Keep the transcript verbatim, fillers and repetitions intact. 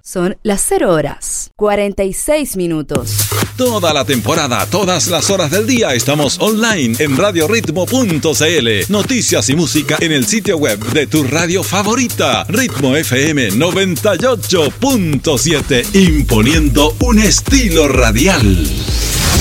Son las cero horas, cuarenta y seis minutos. Toda la temporada, todas las horas del día estamos online en radio ritmo punto c l. Noticias y música en el sitio web de tu radio favorita, Ritmo F M noventa y ocho punto siete, imponiendo un estilo radial.